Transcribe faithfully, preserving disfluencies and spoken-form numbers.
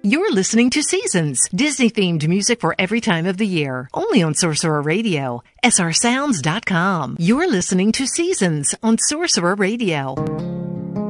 You're listening to Seasons, Disney-themed music for every time of the year. Only on Sorcerer Radio, S R sounds dot com. You're listening to Seasons on Sorcerer Radio.